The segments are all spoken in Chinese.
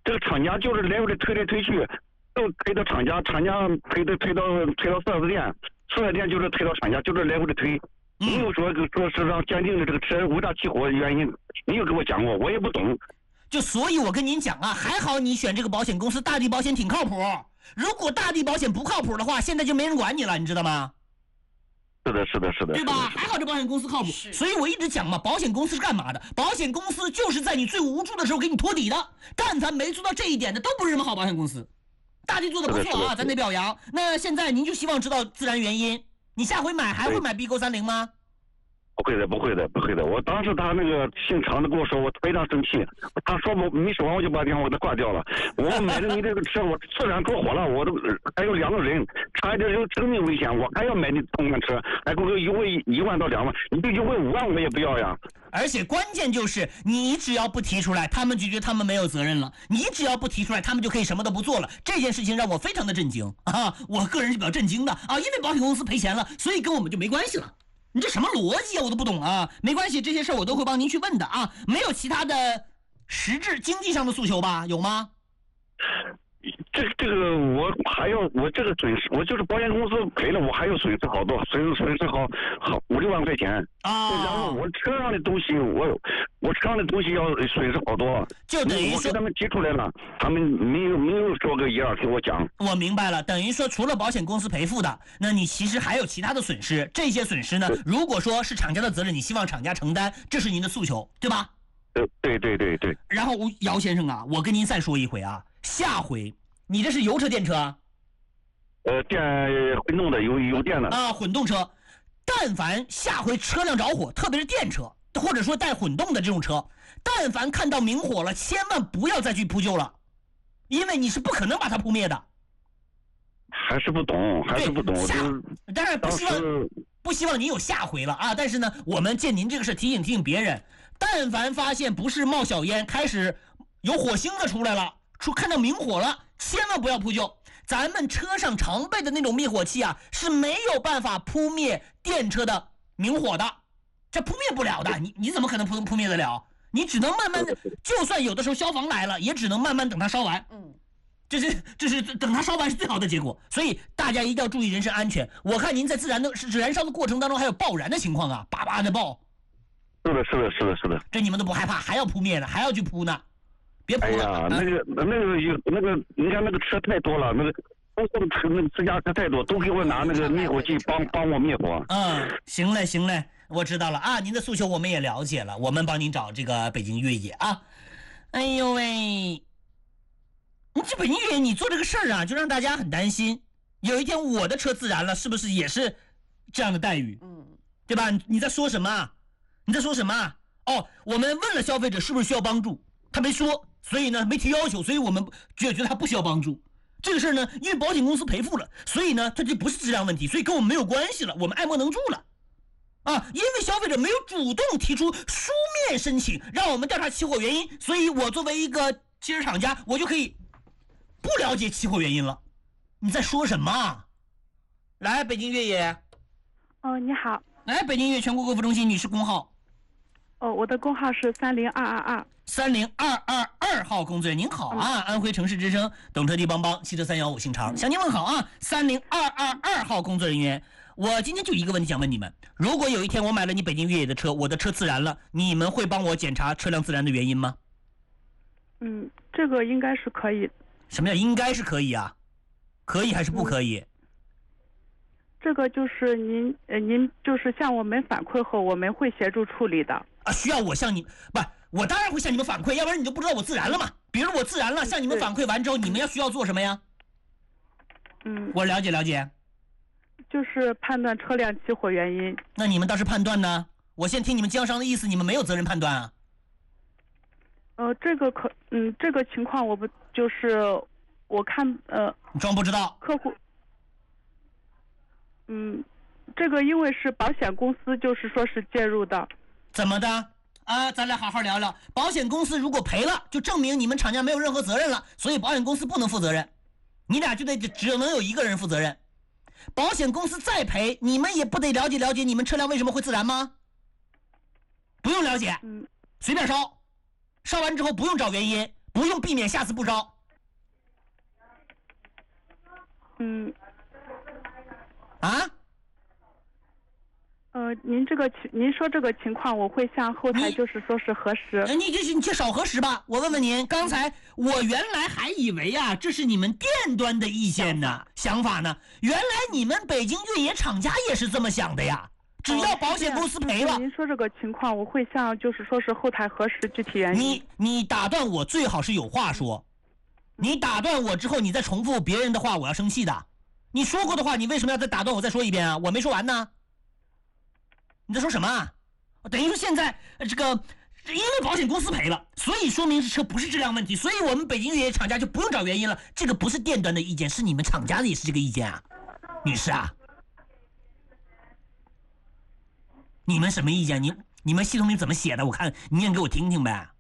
这个厂家就是来回的推来推去，都推到厂家，厂家推到4S店，4S店就是推到厂家，就是来回的推。没有说是让鉴定的这个车为啥起火原因，没有给我讲过，我也不懂。 就所以我跟您讲啊，还好你选这个保险公司大地保险挺靠谱。如果大地保险不靠谱的话，现在就没人管你了，你知道吗？ 是的， 对吧？还好这保险公司靠谱，所以我一直讲嘛，保险公司是干嘛的？保险公司就是在你最无助的时候给你托底的。但凡没做到这一点的，都不是什么好保险公司。大地做的不错啊，咱得表扬。那现在您就希望知道自燃原因，你下回买还会买 BQ30 吗？ 不会的。我当时他那个姓常的跟我说，我非常生气。他说没说完，我就把电话给他挂掉了。我买了你这个车，我自然着火了，我都还有2个人，差一点有生命危险，我还要买你同款车，还给我优惠1万到2万，你就优惠5万我也不要呀。 而且关键就是你只要不提出来，他们就觉得他们没有责任了；你只要不提出来，他们就可以什么都不做了。这件事情让我非常的震惊啊！我个人是比较震惊的啊，因为保险公司赔钱了，所以跟我们就没关系了。你这什么逻辑啊？我都不懂啊！没关系，这些事我都会帮您去问的啊。没有其他的实质经济上的诉求吧？有吗？ 这个我这个损失，我就是保险公司赔了，我还有损失好多，损失好5、6万块钱啊。然后我车上的东西，我车上的东西要损失好多， 就等于说我给他们提出来了，他们没有说个一二给我讲。 我明白了，等于说除了保险公司赔付的，那你其实还有其他的损失。这些损失呢，如果说是厂家的责任，你希望厂家承担，这是您的诉求，对吧？ 对。 然后姚先生啊，我跟您再说一回啊，下回你这是油车电车啊？ 混动的油电的啊，混动车。但凡下回车辆着火，特别是电车，或者说带混动的这种车，但凡看到明火了，千万不要再去扑救了，因为你是不可能把它扑灭的。 还是不懂。 当然不希望您有下回了啊！但是呢，我们借您这个事提醒别人，但凡发现不是冒小烟，开始有火星子出来了，看到明火了，千万不要扑救。咱们车上常备的那种灭火器啊，是没有办法扑灭电车的明火的，这扑灭不了的。你怎么可能扑灭得了？你只能慢慢的，就算有的时候消防来了，也只能慢慢等它烧完。这是等它烧完是最好的结果。所以大家一定要注意人身安全。我看您在燃烧的过程当中还有爆燃的情况啊，叭叭的爆。 是的。 这你们都不害怕，还要扑灭呢，还要去扑呢？别扑了。 哎呀，那个，你看那个车太多了，那个私家车太多，都给我拿那个灭火器帮我灭火。 行嘞，我知道了啊，您的诉求我们也了解了，我们帮您找这个北京越野啊。哎呦喂，你这北京越野你做这个事儿啊，就让大家很担心，有一天我的车自燃了，是不是也是这样的待遇？对吧？你在说什么？哦，我们问了消费者是不是需要帮助，他没说，所以呢没提要求，所以我们觉得他不需要帮助。这个事儿呢，因为保险公司赔付了，所以呢，它就不是质量问题，所以跟我们没有关系了，我们爱莫能助了。因为消费者没有主动提出书面申请，让我们调查起火原因，所以我作为一个汽车厂家，我就可以不了解起火原因了。你在说什么？来，北京越野。 你好。 来，北京越野全国客服中心，女士工号。 我的工号是30222。 30222号工作人员，您好啊！安徽城市之声懂车帝帮帮汽车315姓常向您问好啊！30222号工作人员，我今天就一个问题想问你们：如果有一天我买了你北京越野的车，我的车自燃了，你们会帮我检查车辆自燃的原因吗？ 这个应该是可以。 什么叫应该是可以啊？可以还是不可以？ 这个就是您就是向我们反馈后，我们会协助处理的。 需要我向你不？我当然会向你们反馈，要不然你就不知道我自燃了嘛。比如我自燃了，向你们反馈完之后，你们需要做什么呀？我了解。 就是判断车辆起火原因。 那你们倒是判断呢？我先听你们经销商的意思，你们没有责任判断啊？ 这个情况我不就是我看你装不知道。 客户这个因为是保险公司，就是说是介入的。 怎么的？咱俩好好聊聊。保险公司如果赔了，就证明你们厂家没有任何责任了，所以保险公司不能负责任，你俩就得只能有一个人负责任。保险公司再赔，你们也不得了解你们车辆为什么会自燃吗？不用了解，随便烧完之后不用找原因， 不用避免下次不招。啊？ 您说这个情况，我会向后台就是说是核实。 你去少核实吧。我问问您，刚才我原来还以为啊，这是你们店端的意见呢，想法呢？原来你们北京越野厂家也是这么想的呀。只要保险公司赔了， 您说这个情况，我会向就是说是后台核实具体原因。 你打断我最好是有话说。你打断我之后，你再重复别人的话，我要生气的。你说过的话，你为什么要再打断我再说一遍啊？我没说完呢。你在说什么啊？等于说现在这个因为保险公司赔了，所以说明是车不是质量问题，所以我们北京越野厂家就不用找原因了。这个不是店端的意见，是你们厂家的也是这个意见啊，女士啊。你们什么意见？你们系统里怎么写的？我看你念给我听听呗。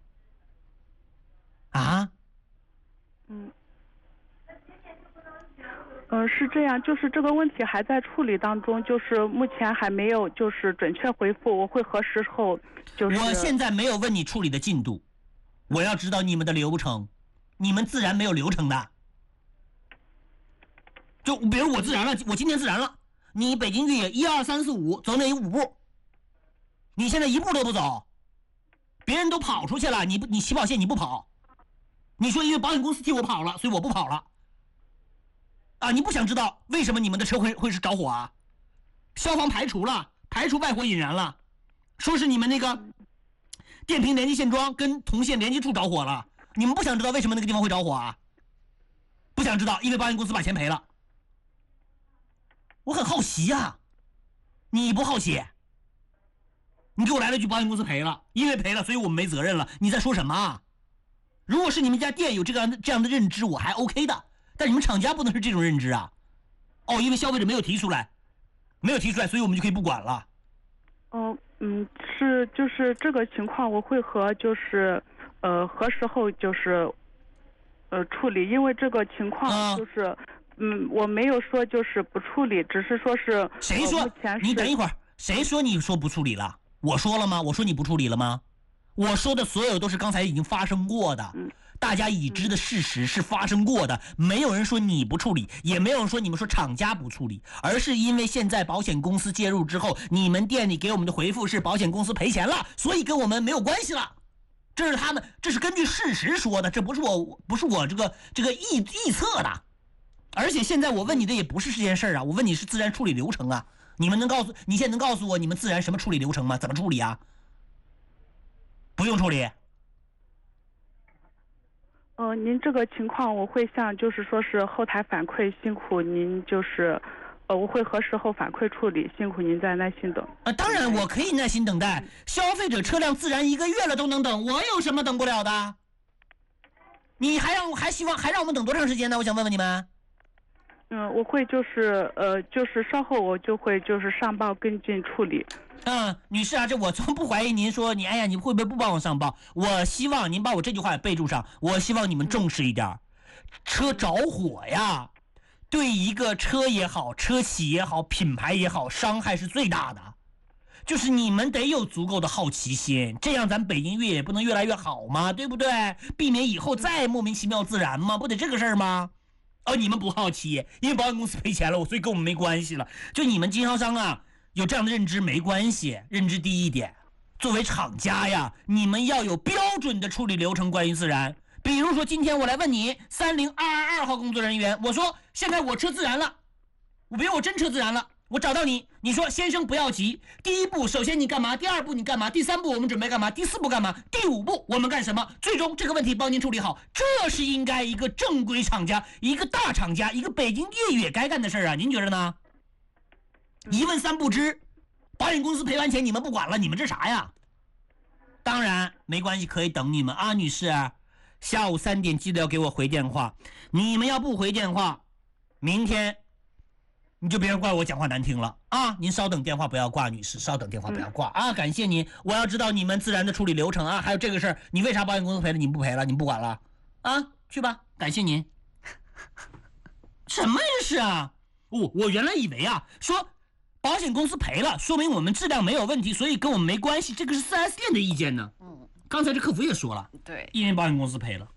啊？ 是这样，就是这个问题还在处理当中，就是目前还没有就是准确回复，我会核实后就是。 我现在没有问你处理的进度，我要知道你们的流程，你们自然没有流程的。就比如我自燃了，我今天自燃了，你北京越野1、2、3、4、5走哪5步？你现在1步都不走，别人都跑出去了，你起跑线你不跑，你说因为保险公司替我跑了，所以我不跑了。啊，你不想知道为什么你们的车会是着火啊？消防排除了，排除外火引燃了，说是你们那个电瓶连接线桩跟铜线连接处着火了。你们不想知道为什么那个地方会着火啊？不想知道，因为保险公司把钱赔了。我很好奇啊，你不好奇？你给我来了句保险公司赔了，因为赔了，所以我们没责任了。你在说什么啊？如果是你们家店有这样的认知，我还 OK 的。但你们厂家不能是这种认知啊！哦，因为消费者没有提出来，所以我们就可以不管了。 就是这个情况，我会和就是核实后就是处理，因为这个情况就是我没有说就是不处理，只是说是谁说？你等一会儿，谁说你说不处理了？我说了吗？我说你不处理了吗？我说的所有都是刚才已经发生过的。大家已知的事实是发生过的，没有人说你不处理，也没有人说你们说厂家不处理，而是因为现在保险公司介入之后，你们店里给我们的回复是保险公司赔钱了，所以跟我们没有关系了。这是根据事实说的，这不是我这个臆测的。而且现在我问你的也不是这件事啊，我问你是自然处理流程啊。你现在能告诉我你们自然什么处理流程吗？怎么处理啊？不用处理。 您这个情况我会向就是说是后台反馈，辛苦您就是我会核实后反馈处理，辛苦您再耐心等。 当然我可以耐心等待，消费者车辆自燃1个月了都能等，我有什么等不了的？你还让我们等多长时间呢？我想问问你们。 我会就是稍后我就会就是上报跟进处理。 女士啊，这我从不怀疑您说你你会不会不帮我上报？我希望您把我这句话也备注上。我希望你们重视一点，车着火呀，对一个车也好，车企也好，品牌也好，伤害是最大的。就是你们得有足够的好奇心，这样咱北京越野不能越来越好吗？对不对？避免以后再莫名其妙自燃吗？不得这个事儿吗？你们不好奇，因为保险公司赔钱了，所以跟我们没关系了。就你们经销商啊，有这样的认知没关系，认知第一点。作为厂家呀，你们要有标准的处理流程，关于自燃。比如说今天我来问你30222号工作人员，我说现在我车自燃了，比如我真车自燃了，我找到你，你说先生不要急，第一步首先你干嘛，第二步你干嘛，第三步我们准备干嘛，第四步干嘛，第5步我们干什么，最终这个问题帮您处理好，这是应该一个正规厂家，一个大厂家，一个北京越野该干的事啊，您觉得呢？一问三不知，保险公司赔完钱你们不管了，你们这啥呀？当然没关系，可以等你们啊，女士，下午3点记得要给我回电话，你们要不回电话，明天你就别人怪我讲话难听了啊！您稍等电话不要挂，女士，稍等电话不要挂啊！感谢您，我要知道你们自燃的处理流程啊，还有这个事儿，你为啥保险公司赔了，你们不赔了，你们不管了啊？去吧，感谢您。什么这是啊？我原来以为啊，说保险公司赔了，说明我们质量没有问题，所以跟我们没关系，这个是4S店的意见呢。刚才这客服也说了， 对， 因为保险公司赔了。